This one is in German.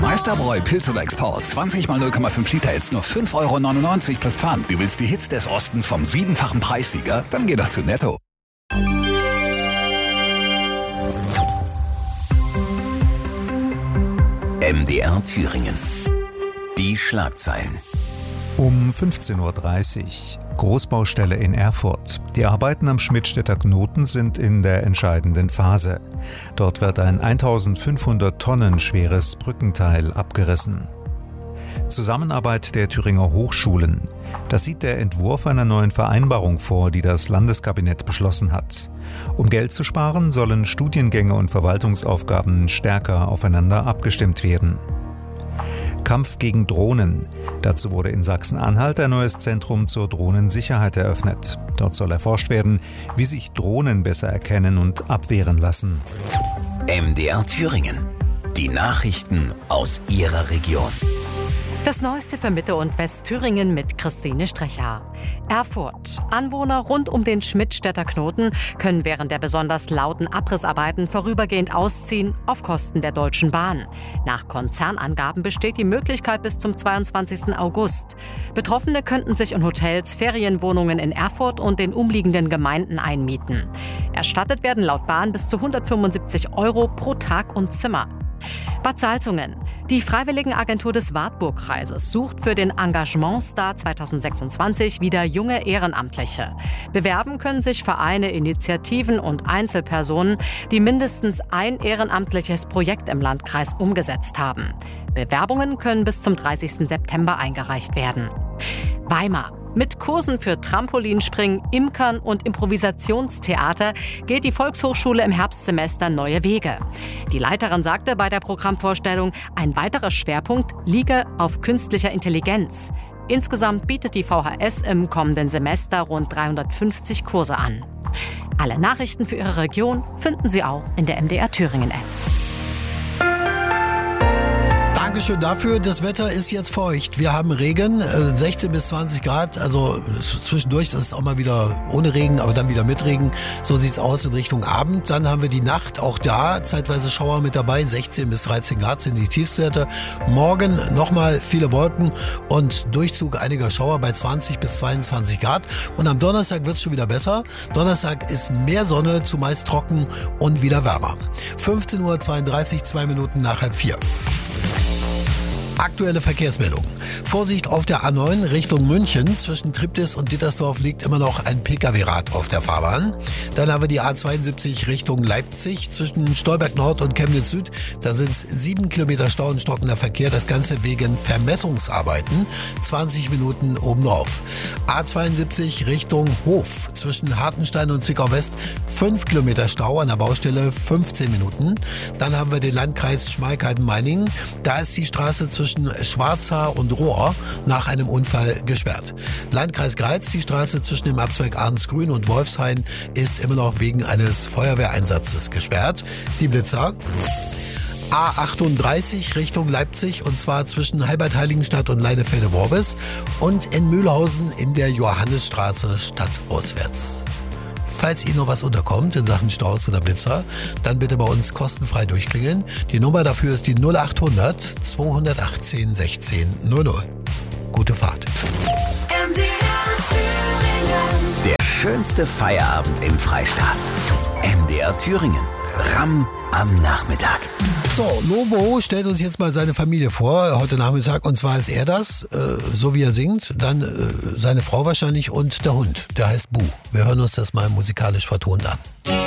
Meisterbräu Pilz oder Export. 20 mal 0,5 Liter jetzt nur 5,99 € plus Pfand. Du willst die Hits des Ostens vom 7-fachen Preissieger? Dann geh doch zu Netto. MDR Thüringen. Die Schlagzeilen. Um 15:30 Uhr. Großbaustelle in Erfurt. Die Arbeiten am Schmidtstädter Knoten sind in der entscheidenden Phase. Dort wird ein 1500 Tonnen schweres Brückenteil abgerissen. Zusammenarbeit der Thüringer Hochschulen. Das sieht der Entwurf einer neuen Vereinbarung vor, die das Landeskabinett beschlossen hat. Um Geld zu sparen, sollen Studiengänge und Verwaltungsaufgaben stärker aufeinander abgestimmt werden. Kampf gegen Drohnen. Dazu wurde in Sachsen-Anhalt ein neues Zentrum zur Drohnensicherheit eröffnet. Dort soll erforscht werden, wie sich Drohnen besser erkennen und abwehren lassen. MDR Thüringen. Die Nachrichten aus Ihrer Region. Das Neueste für Mitte- und Westthüringen mit Christine Strecher. Erfurt. Anwohner rund um den Schmidtstädter Knoten können während der besonders lauten Abrissarbeiten vorübergehend ausziehen, auf Kosten der Deutschen Bahn. Nach Konzernangaben besteht die Möglichkeit bis zum 22. August. Betroffene könnten sich in Hotels, Ferienwohnungen in Erfurt und den umliegenden Gemeinden einmieten. Erstattet werden laut Bahn bis zu 175 € pro Tag und Zimmer. Bad Salzungen. Die Freiwilligenagentur des Wartburgkreises sucht für den Engagementstar 2026 wieder junge Ehrenamtliche. Bewerben können sich Vereine, Initiativen und Einzelpersonen, die mindestens ein ehrenamtliches Projekt im Landkreis umgesetzt haben. Bewerbungen können bis zum 30. September eingereicht werden. Weimar. Mit Kursen für Trampolinspringen, Imkern und Improvisationstheater geht die Volkshochschule im Herbstsemester neue Wege. Die Leiterin sagte bei der Programmvorstellung, ein weiterer Schwerpunkt liege auf künstlicher Intelligenz. Insgesamt bietet die VHS im kommenden Semester rund 350 Kurse an. Alle Nachrichten für Ihre Region finden Sie auch in der MDR Thüringen App. Dankeschön dafür. Das Wetter ist jetzt feucht. Wir haben Regen, 16 bis 20 Grad. Also zwischendurch, das ist auch mal wieder ohne Regen, aber dann wieder mit Regen. So sieht's aus in Richtung Abend. Dann haben wir die Nacht, auch da zeitweise Schauer mit dabei. 16 bis 13 Grad sind die Tiefstwerte. Morgen nochmal viele Wolken und Durchzug einiger Schauer bei 20 bis 22 Grad. Und am Donnerstag wird's schon wieder besser. Donnerstag ist mehr Sonne, zumeist trocken und wieder wärmer. 15:32 Uhr, 2 Minuten nach 3:30. Aktuelle Verkehrsmeldung. Vorsicht auf der A9 Richtung München. Zwischen Triptis und Dittersdorf liegt immer noch ein Pkw-Rad auf der Fahrbahn. Dann haben wir die A72 Richtung Leipzig. Zwischen Stolberg Nord und Chemnitz Süd. Da sind es 7 Kilometer Stau und stockender Verkehr. Das Ganze wegen Vermessungsarbeiten. 20 Minuten obendrauf. A72 Richtung Hof. Zwischen Hartenstein und Zwickau West 5 Kilometer Stau an der Baustelle, 15 Minuten. Dann haben wir den Landkreis Schmalkalden-Meiningen. Da ist die Straße zwischen Schwarzhaar und Rohr nach einem Unfall gesperrt. Landkreis Greiz, die Straße zwischen dem Abzweig Ahrensgrün und Wolfshain ist immer noch wegen eines Feuerwehreinsatzes gesperrt. Die Blitzer. A38 Richtung Leipzig und zwar zwischen Heilbad-Heiligenstadt und Leinefelde-Worbis und in Mühlhausen in der Johannisstraße stadtauswärts. Falls Ihnen noch was unterkommt in Sachen Staus oder Blitzer, dann bitte bei uns kostenfrei durchklingeln. Die Nummer dafür ist die 0800 218 16 00. Gute Fahrt. Der schönste Feierabend im Freistaat. MDR Thüringen. Ramm am Nachmittag. So, Lobo stellt uns jetzt mal seine Familie vor, heute Nachmittag. Und zwar ist er das, so wie er singt. Dann seine Frau wahrscheinlich und der Hund, der heißt Bu. Wir hören uns das mal musikalisch vertont an.